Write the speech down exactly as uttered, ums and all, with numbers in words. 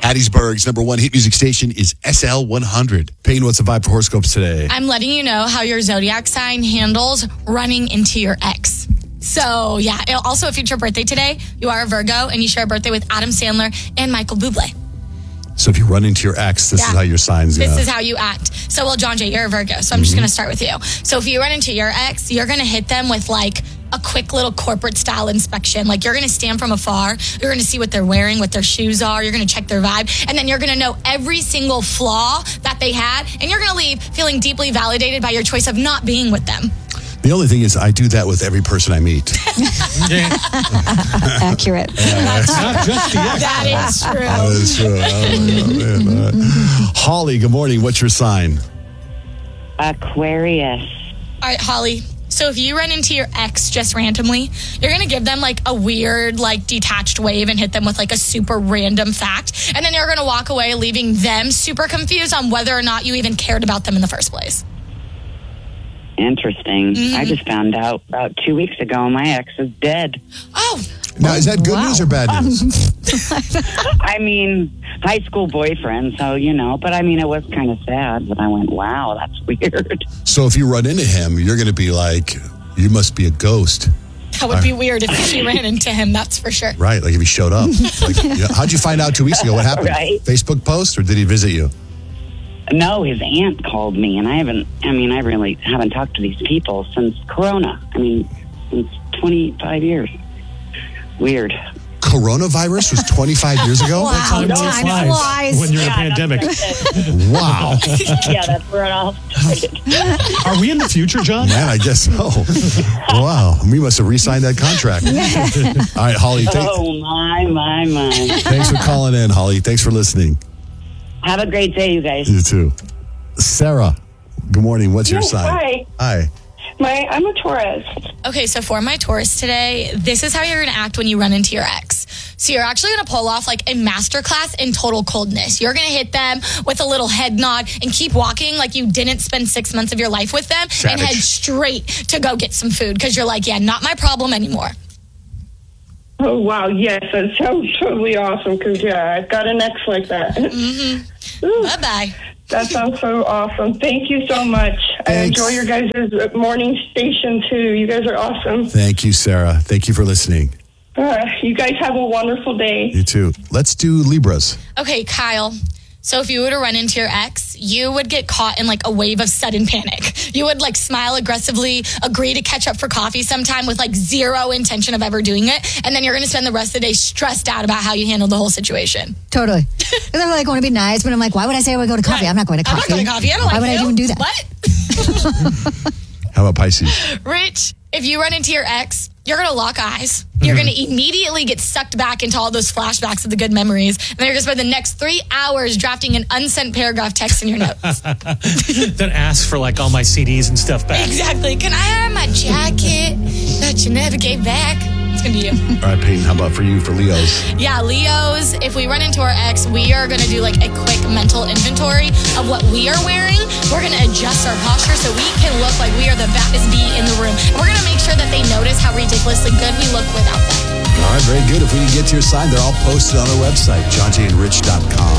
Hattiesburg's number one hit music station is S L one hundred. Payne, what's the vibe for horoscopes today? I'm letting you know how your zodiac sign handles running into your ex. So, yeah. Also, if it's your birthday today, you are a Virgo, and you share a birthday with Adam Sandler and Michael Bublé. So if you run into your ex, this Yeah. is how your sign's going This to... is how you act. So, well, John Jay, you're a Virgo, so I'm mm-hmm. just going to start with you. So if you run into your ex, you're going to hit them with, like, a quick little corporate style inspection. Like, you're going to stand from afar. You're going to see what they're wearing, what their shoes are. You're going to check their vibe. And then you're going to know every single flaw that they had. And you're going to leave feeling deeply validated by your choice of not being with them. The only thing is, I do that with every person I meet. Accurate. That's not just the ex. That is true. That is true. Oh, man. Holly, good morning. What's your sign? Aquarius. All right, Holly. So if you run into your ex just randomly, you're going to give them like a weird, like detached wave and hit them with like a super random fact. And then you're going to walk away leaving them super confused on whether or not you even cared about them in the first place. Interesting. Mm-hmm. I just found out about two weeks ago my ex is dead. Oh. Now, is that good wow. news or bad news? I mean, high school boyfriend, so, you know, but I mean, it was kind of sad, but I went, wow, that's weird. So if you run into him, you're going to be like, you must be a ghost. That would be weird if she ran into him, that's for sure. Right, like if he showed up. Like, you know, how'd you find out two weeks ago? What happened? Right. Facebook post, or did he visit you? No, his aunt called me, and I haven't, I mean, I really haven't talked to these people since Corona. I mean, since twenty-five years. Weird. Coronavirus was twenty-five years ago? Wow, Time time flies flies. when you're in a Yeah, pandemic. Wow. Yeah, that's where it all started. Are we in the future, John? Man, I guess so. Wow. We must have re-signed that contract. All right, Holly. Th- Oh, my, my, my. thanks for calling in, Holly. Thanks for listening. Have a great day, you guys. You too. Sarah, good morning. What's your Yes, sign? hi. Hi. My, I'm a Taurus. Okay, so for my Taurus today, this is how you're going to act when you run into your ex. So you're actually going to pull off like a masterclass in total coldness. You're going to hit them with a little head nod and keep walking like you didn't spend six months of your life with them Savage. and head straight to go get some food because you're like, yeah, not my problem anymore. Oh, wow. Yes, that sounds totally awesome because, yeah, I've got an ex like that. Mm-hmm. Ooh, Bye-bye. that sounds so awesome. Thank you so much. I Thanks. enjoy your guys' morning station, too. You guys are awesome. Thank you, Sarah. Thank you for listening. Uh, you guys have a wonderful day. You too. Let's do Libras. Okay, Kyle. So if you were to run into your ex, you would get caught in like a wave of sudden panic. You would like smile aggressively, agree to catch up for coffee sometime with like zero intention of ever doing it. And then you're going to spend the rest of the day stressed out about how you handled the whole situation. Totally. Because I'm like, want to be nice, but I'm like, why would I say I would go to coffee? Right. I'm not going to I'm coffee. not going to coffee. I don't Why like would you. I even do that? What? How about Pisces? Rich, if you run into your ex, you're going to lock eyes. You're going to immediately get sucked back into all those flashbacks of the good memories. And then you're going to spend the next three hours drafting an unsent paragraph text in your notes. Then ask for like all my C Ds and stuff back. Exactly. Can I have my jacket that you never gave back? It's going to be you. All right, Peyton, how about for you, for Leos? Yeah, Leos, if we run into our ex, we are going to do like a quick mental inventory of what we are wearing. We're going to adjust our posture so we can look like we are the baddest bee in the room. And we're going to make sure that they notice how ridiculously good we look without them. All right, very good. If we can get to your sign, they're all posted on our website, john jay and rich dot com.